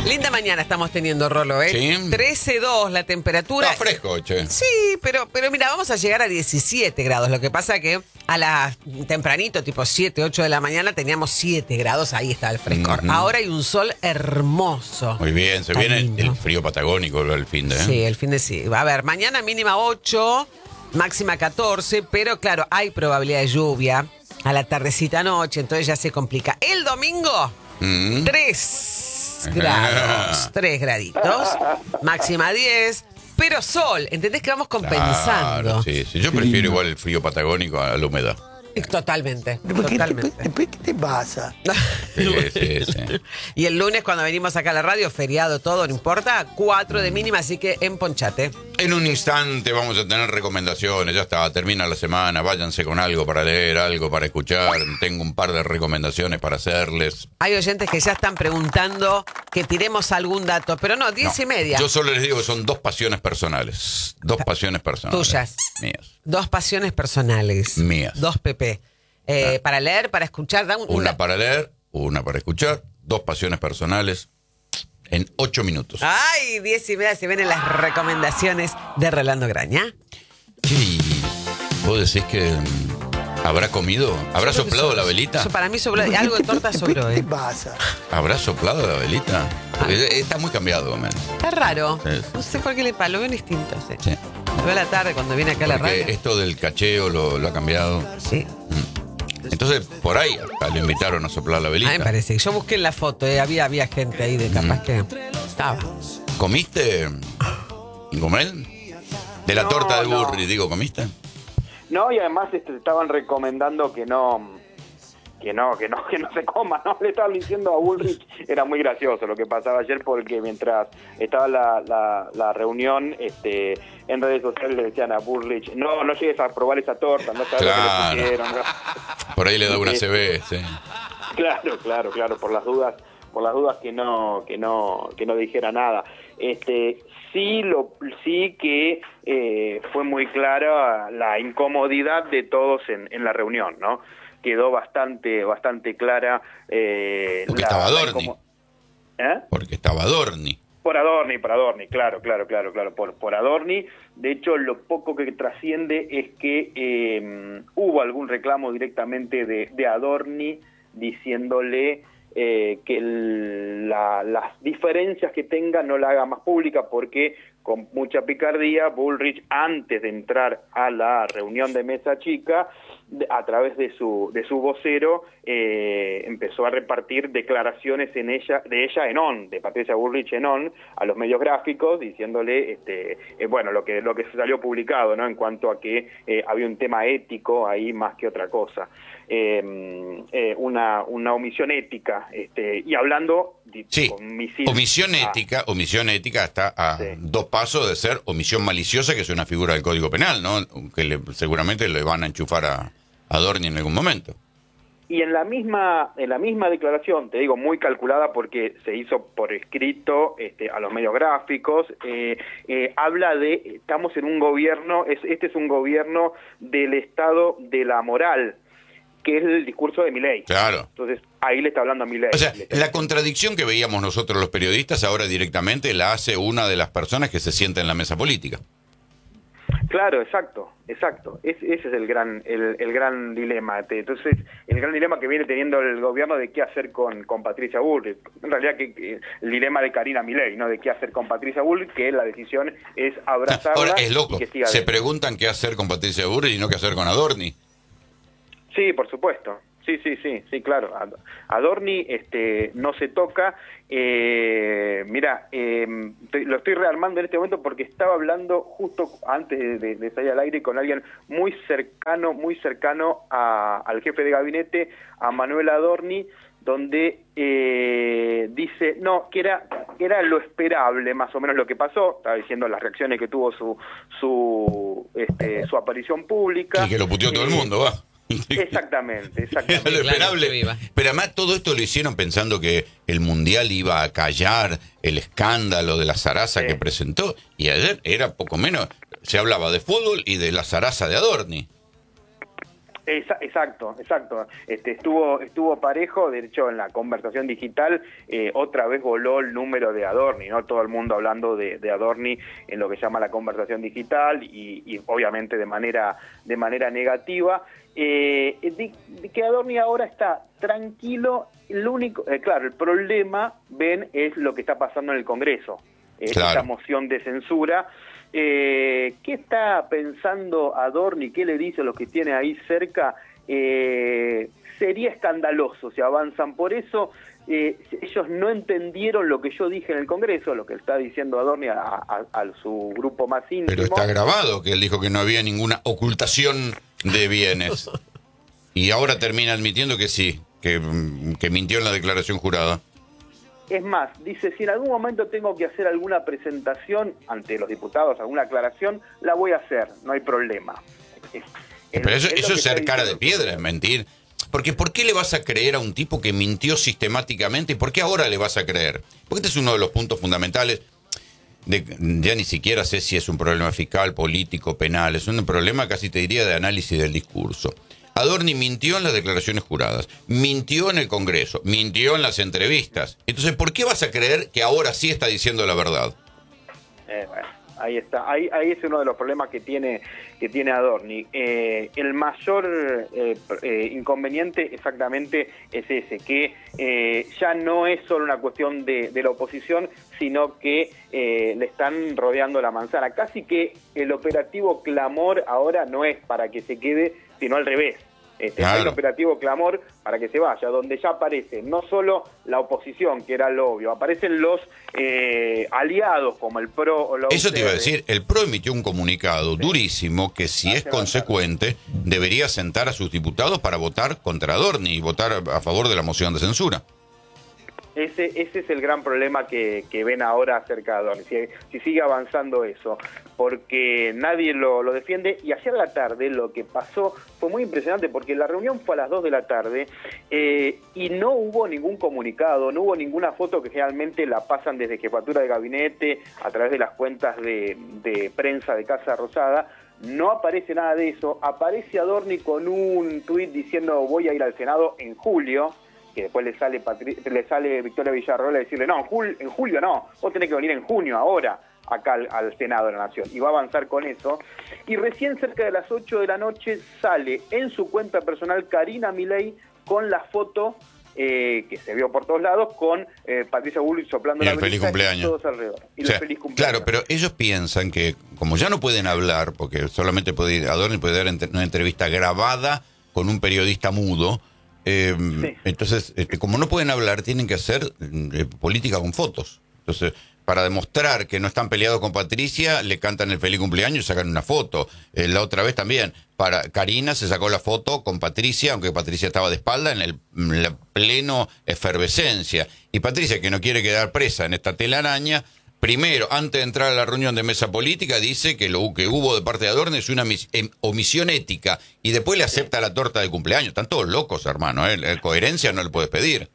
Linda mañana estamos teniendo, Rolo, ¿eh? Sí. 13,2 la temperatura. Está fresco, che. Sí, pero mira, vamos a llegar a 17 grados. Lo que pasa que a las tempranito, tipo 7, 8 de la mañana, teníamos 7 grados. Ahí está el frescor. Ahora hay un sol hermoso. Muy bien, se Está viene lindo. el frío patagónico el fin de, ¿eh? Sí, el fin de sí. A ver, mañana mínima 8, máxima 14, pero claro, hay probabilidad de lluvia a la tardecita noche, entonces ya se complica. El domingo, 3 grados, 3 graditos, máxima 10, pero sol, ¿entendés que vamos compensando? Claro, sí. Yo prefiero igual el frío patagónico a la humedad. Totalmente, ¿Qué totalmente. te pasa? Sí. Y el lunes cuando venimos acá a la radio, feriado todo, no importa, 4 de mínima, así que emponchate. En un instante vamos a tener recomendaciones, ya está, termina la semana, váyanse con algo para leer, algo para escuchar, tengo un par de recomendaciones para hacerles. Hay oyentes que ya están preguntando que tiremos algún dato, pero no, 10:30. Yo solo les digo que son dos pasiones personales, Tuyas. Mías. 2 pasiones personales. Mías. 2 PP. Para leer, para escuchar. Una para leer, una para escuchar, 2 pasiones personales en 8 minutos. Ay, 10:30 se vienen las recomendaciones de Rolando Graña. Sí, vos decís que habrá comido, habrá soplado la velita. Eso para mí sobró, algo de torta sobró, ¿Qué te pasa? ¿Habrá soplado la velita? Porque está muy cambiado, man. Está raro. Sí. No sé por qué lo veo distinto. Sí. Sí. Lo veo a la tarde cuando viene acá a la Porque radio. esto del cacheo lo ha cambiado. Sí. Entonces, por ahí hasta lo invitaron a soplar la A velita. mí me parece. Yo busqué en la foto, había gente ahí de capaz que estaba. ¿Comiste, Gomel? De la No, torta de no. Burri, digo, ¿comiste? No, y además te estaban recomendando que no se coma, ¿no? Le estaban diciendo a Bullrich, era muy gracioso lo que pasaba ayer porque mientras estaba la reunión, en redes sociales le decían a Bullrich, no llegues a probar esa torta, no sabes Claro. lo que le pusieron. ¿no? Por ahí le da una CB, sí. Claro, por las dudas que no dijera nada. Sí que fue muy clara la incomodidad de todos en la reunión, ¿no? Quedó bastante clara. Porque estaba Adorni. Porque estaba Adorni. Por Adorni, claro. Por Adorni. De hecho, lo poco que trasciende es que hubo algún reclamo directamente de Adorni diciéndole que las diferencias que tenga no la haga más pública porque con mucha picardía Bullrich antes de entrar a la reunión de mesa chica a través de su vocero empezó a repartir declaraciones de ella en on, de Patricia Bullrich en on, a los medios gráficos diciéndole lo que se salió publicado, ¿no? En cuanto a que había un tema ético ahí más que otra cosa. Una omisión ética y hablando Sí, con misiles omisión ética está a 2 pasos de ser omisión maliciosa, que es una figura del Código Penal, ¿no? Que seguramente le van a enchufar a Adorni en algún momento. Y en la misma declaración, te digo, muy calculada porque se hizo por escrito a los medios gráficos, habla de, estamos en un gobierno, este es un gobierno del Estado de la moral, que es el discurso de Milei. Claro. Entonces, ahí le está hablando a Milei. O sea, la contradicción que veíamos nosotros los periodistas ahora directamente la hace una de las personas que se sienta en la mesa política. Claro, exacto. Ese es el gran dilema. Entonces, el gran dilema que viene teniendo el gobierno de qué hacer con Patricia Bullrich. En realidad, que el dilema de Karina Milei, ¿no? De qué hacer con Patricia Bullrich, que la decisión es abrazarla. Ahora es loco. Y que siga Se adelante. preguntan qué hacer con Patricia Bullrich y no qué hacer con Adorni. Sí, por supuesto. Sí, claro. Adorni no se toca. Mira, lo estoy rearmando en este momento porque estaba hablando justo antes de salir al aire con alguien muy cercano al jefe de gabinete, a Manuel Adorni, donde dice que era lo esperable más o menos lo que pasó. Estaba diciendo las reacciones que tuvo su aparición pública. Y que lo puteó todo el mundo, va. Exactamente. Era lo esperable. Pero además todo esto lo hicieron pensando que el Mundial iba a callar el escándalo de la zaraza que presentó. Y ayer era poco menos, se hablaba de fútbol y de la zaraza de Adorni. Exacto. Estuvo parejo. De hecho, en la conversación digital otra vez voló el número de Adorni, ¿no? Todo el mundo hablando de Adorni en lo que llama la conversación digital y obviamente de manera negativa. De que Adorni ahora está tranquilo. El único, claro, el problema, ven, es lo que está pasando en el Congreso. Claro. Esta moción de censura. ¿Qué está pensando Adorni? ¿Qué le dice a los que tiene ahí cerca? Sería escandaloso si avanzan por eso. Ellos no entendieron lo que yo dije en el Congreso, lo que está diciendo Adorni a su grupo más íntimo. Pero está grabado que él dijo que no había ninguna ocultación de bienes. Y ahora termina admitiendo que sí, que mintió en la declaración jurada. Es más, dice, si en algún momento tengo que hacer alguna presentación ante los diputados, alguna aclaración, la voy a hacer, no hay problema. Pero eso es ser cara de piedra, es mentir. Porque ¿por qué le vas a creer a un tipo que mintió sistemáticamente? ¿Y por qué ahora le vas a creer? Porque este es uno de los puntos fundamentales. Ya ni siquiera sé si es un problema fiscal, político, penal. Es un problema, casi te diría, de análisis del discurso. Adorni mintió en las declaraciones juradas, mintió en el Congreso, mintió en las entrevistas. Entonces, ¿por qué vas a creer que ahora sí está diciendo la verdad? Bueno, ahí está. Ahí es uno de los problemas que tiene Adorni. El mayor inconveniente exactamente es ese, que ya no es solo una cuestión de la oposición, sino que le están rodeando la manzana. Casi que el operativo Clamor ahora no es para que se quede, sino al revés. Claro. Hay un operativo Clamor para que se vaya, donde ya aparece no solo la oposición, que era lo obvio, aparecen los aliados como el PRO o la UCR. Eso te iba a decir, el PRO emitió un comunicado durísimo que, si es consecuente, debería sentar a sus diputados para votar contra Adorni y votar a favor de la moción de censura. Ese es el gran problema que ven ahora acerca de Adorni, si sigue avanzando eso, porque nadie lo defiende. Y ayer a la tarde lo que pasó fue muy impresionante, porque la reunión fue a las 2 de la tarde y no hubo ningún comunicado, no hubo ninguna foto, que generalmente la pasan desde Jefatura de Gabinete a través de las cuentas de prensa de Casa Rosada. No aparece nada de eso. Aparece Adorni con un tuit diciendo voy a ir al Senado en julio, que después le sale Victoria Villarroel a decirle, no, en julio no, vos tenés que venir en junio ahora, acá al Senado de la Nación, y va a avanzar con eso. Y recién cerca de las 8 de la noche sale en su cuenta personal Karina Milei con la foto que se vio por todos lados, con Patricia Bullrich soplando la feliz cumpleaños. Y todos alrededor. Y o sea, el feliz cumpleaños. Claro, pero ellos piensan que, como ya no pueden hablar, porque solamente Adorni puede dar una entrevista grabada con un periodista mudo, sí. Entonces, como no pueden hablar, tienen que hacer política con fotos. Entonces, para demostrar que no están peleados con Patricia, le cantan el feliz cumpleaños y sacan una foto. La otra vez también, Karina se sacó la foto con Patricia, aunque Patricia estaba de espalda, en la pleno efervescencia. Y Patricia, que no quiere quedar presa en esta telaraña, primero, antes de entrar a la reunión de mesa política, dice que lo que hubo de parte de Adorni es una omisión ética, y después le acepta la torta de cumpleaños. Están todos locos, hermano, coherencia no le puedes pedir.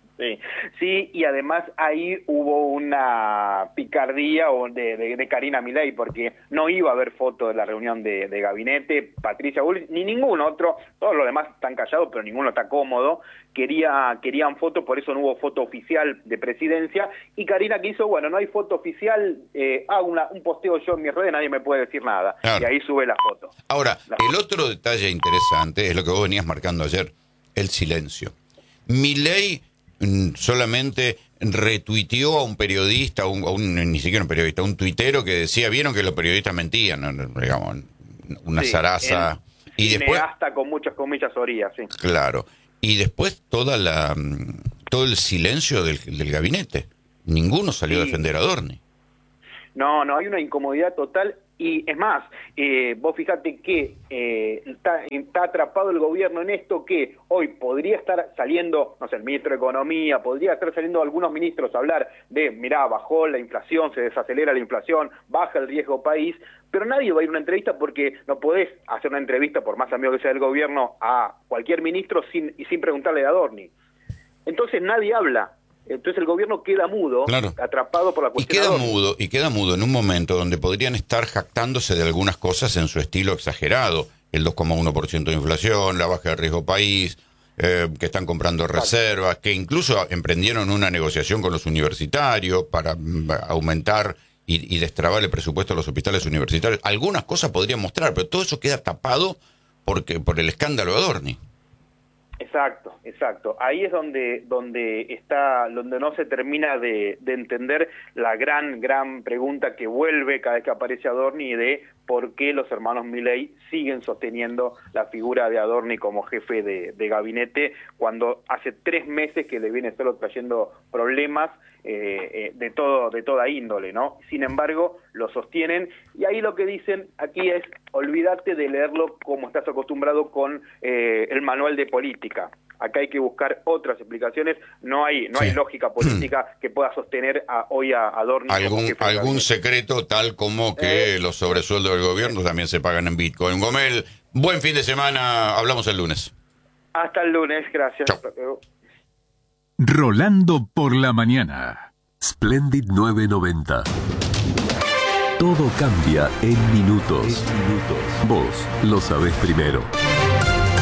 Sí, y además ahí hubo una picardía de Karina Milei, porque no iba a haber foto de la reunión de gabinete, Patricia Bullrich, ni ningún otro, todos los demás están callados, pero ninguno está cómodo, querían foto, por eso no hubo foto oficial de presidencia, y Karina que hizo, bueno, no hay foto oficial, hago un posteo yo en mis redes, nadie me puede decir nada, claro. Y ahí sube la foto. Ahora, el otro detalle interesante es lo que vos venías marcando ayer, el silencio. Milei solamente retuiteó a un periodista, ni siquiera un periodista, un tuitero que decía, vieron que los periodistas mentían, digamos, una zaraza. Y después, hasta con muchas comillas orillas, sí. Claro. Y después todo el silencio del gabinete. Ninguno salió a defender a Adorni. No, hay una incomodidad total. Y es más, vos fíjate que está atrapado el gobierno en esto, que hoy podría estar saliendo, no sé, el ministro de Economía, podría estar saliendo algunos ministros a hablar de, mirá, bajó la inflación, se desacelera la inflación, baja el riesgo país, pero nadie va a ir a una entrevista, porque no podés hacer una entrevista, por más amigo que sea del gobierno, a cualquier ministro sin preguntarle a Adorni. Entonces nadie habla. Entonces el gobierno queda mudo, claro, atrapado por la cuestión. Y queda mudo en un momento donde podrían estar jactándose de algunas cosas en su estilo exagerado. el 2,1% de inflación, la baja de riesgo país, que están comprando reservas, que incluso emprendieron una negociación con los universitarios para aumentar y destrabar el presupuesto de los hospitales universitarios. Algunas cosas podrían mostrar, pero todo eso queda tapado por el escándalo de Adorni. Exacto. Ahí es donde no se termina de entender la gran pregunta que vuelve cada vez que aparece Adorni, de por qué los hermanos Milei siguen sosteniendo la figura de Adorni como jefe de gabinete, cuando hace 3 meses que le viene solo trayendo problemas de toda índole, ¿no? Sin embargo, lo sostienen, y ahí lo que dicen aquí es: olvídate de leerlo como estás acostumbrado con el manual de política. Acá hay que buscar otras explicaciones. No hay lógica política que pueda sostener hoy a Adorni. Algún secreto, tal como que los sobresueldos del gobierno también se pagan en Bitcoin. Gomel, buen fin de semana. Hablamos el lunes. Hasta el lunes. Gracias. Chau. Rolando por la mañana. Splendid 990. Todo cambia en minutos. Vos lo sabés primero.